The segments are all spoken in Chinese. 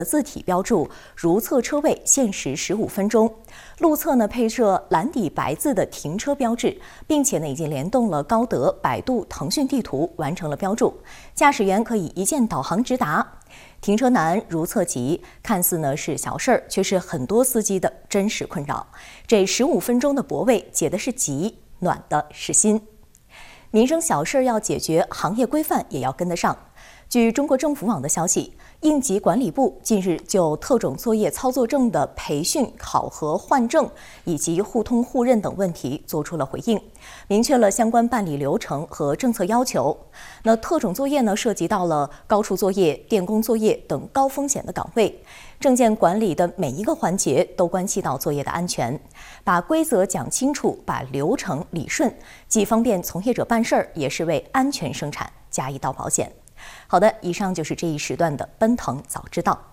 字体标注如厕车位限时15分钟，路侧呢配设蓝底白字的停车标志，并且呢已经联动了高德、百度、腾讯地图，完成了标注，驾驶员可以一键导航直达。停车难、如厕急，看似呢是小事儿，却是很多司机的真实困扰。这15分钟的泊位解的是急，暖的是心。民生小事要解决，行业规范也要跟得上。据中国政府网的消息，应急管理部近日就特种作业操作证的培训、考核、换证以及互通互认等问题作出了回应，明确了相关办理流程和政策要求。那特种作业呢，涉及到了高处作业、电工作业等高风险的岗位，证件管理的每一个环节都关系到作业的安全。把规则讲清楚，把流程理顺，既方便从业者办事儿，也是为安全生产加一道保险。好的，以上就是这一时段的奔腾早知道。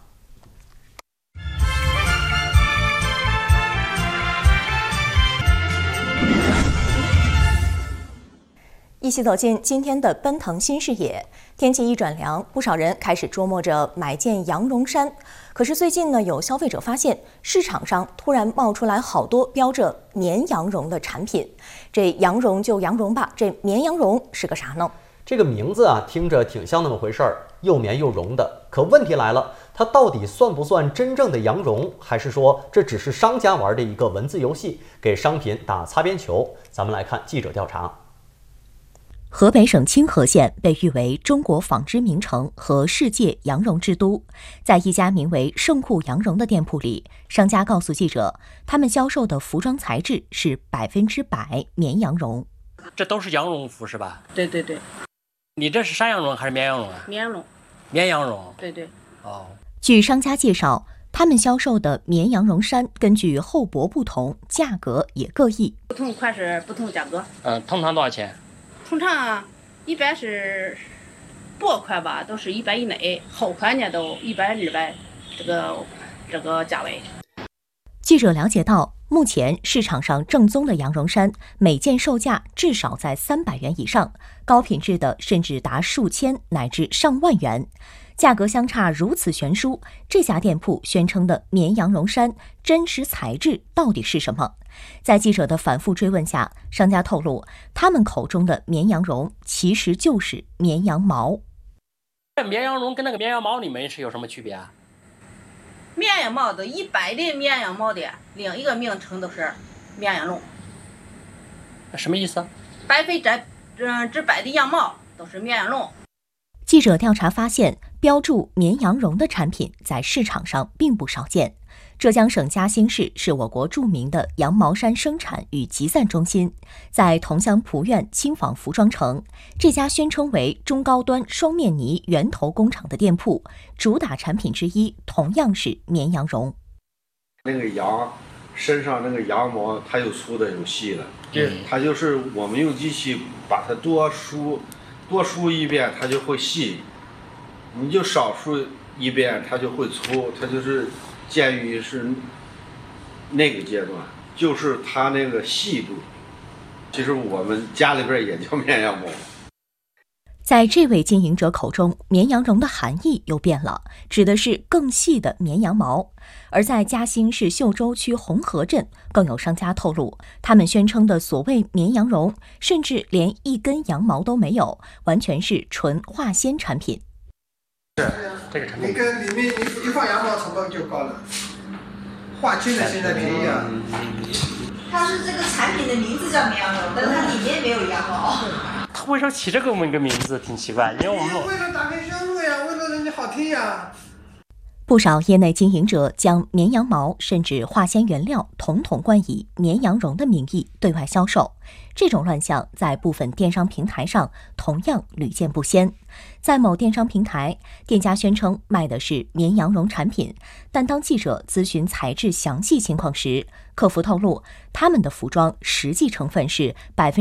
一起走进今天的奔腾新视野。天气一转凉，不少人开始琢磨着买件羊绒衫。可是最近呢，有消费者发现市场上突然冒出来好多标着绵羊绒的产品。这羊绒就羊绒吧，这绵羊绒是个啥呢？ 这个名字啊，听着挺像那么回事儿，又绵又绒的。可问题来了，它到底算不算真正的羊绒，还是说这只是商家玩的一个文字游戏，给商品打擦边球？咱们来看记者调查。 河北省清河县被誉为中国纺织名城和世界羊绒之都。在一家名为盛库羊绒的店铺里，商家告诉记者，他们销售的服装材质是100%绵羊绒。 这都是羊绒服是吧？ 对对对。 你这是山羊绒还是绵羊绒啊？ 绵羊绒。 绵羊绒。 对对。 哦。 据商家介绍，他们销售的绵羊绒衫根据厚薄不同，价格也各异。 不同款式不同价格。 通常多少钱？ 通常一般是薄款吧，都是100以内，厚款呢都100、200，这个价位。 记者了解到，目前市场上正宗的羊绒衫每件售价至少在300元以上，高品质的甚至达数千乃至上万元。价格相差如此悬殊，这家店铺宣称的绵羊绒衫真实材质到底是什么？在记者的反复追问下，商家透露，他们口中的绵羊绒其实就是绵羊毛。 绵羊绒跟那个绵羊毛里面是有什么区别啊？ 绵羊毛的一般的绵羊毛的另一个名称都是绵羊绒。 什么意思 ？100%的羊毛都是绵羊绒。 记者调查发现，标注绵羊绒的产品在市场上并不少见。浙江省嘉兴市是我国著名的羊毛衫生产与集散中心，在桐乡蒲苑轻纺服装城，这家宣称为中高端双面呢源头工厂的店铺，主打产品之一同样是绵羊绒。 那个羊身上那个羊毛，它有粗的有细的，它就是我们用机器把它多梳一遍，它就会细；你就少梳一遍，它就会粗。它就是鉴于是那个阶段，就是它那个细度。其实我们家里边也叫绵羊毛。 在这位经营者口中，绵羊绒的含义又变了，指的是更细的绵羊毛。而在嘉兴市秀洲区红河镇，更有商家透露，他们宣称的所谓绵羊绒，甚至连一根羊毛都没有，完全是纯化纤产品。 是这个产品，你跟里面一放羊毛成本就高了，化纤的现在便宜啊。 它是这个产品的名字叫绵羊绒，但是它里面没有羊毛。 他为什么起这个名字挺奇怪？因为我们为了打开销路呀，为了人家好听呀。 不少业内经营者将绵羊毛甚至化纤原料统统冠以绵羊绒的名义对外销售，这种乱象在部分电商平台上同样屡见不鲜。在某电商平台，店家宣称卖的是绵羊绒产品，但当记者咨询材质详细情况时，客服透露，他们的服装实际成分是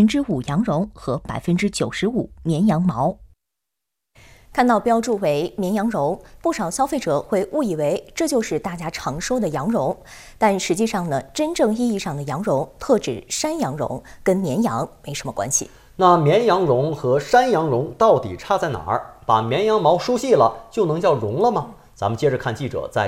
5%羊绒和95%绵羊毛。看到标注为绵羊绒，不少消费者会误以为这就是大家常说的羊绒，但实际上呢，真正意义上的羊绒特指山羊绒，跟绵羊没什么关系。 那绵羊绒和山羊绒到底差在哪儿？把绵羊毛梳细了就能叫绒了吗？ 咱们接着看记者在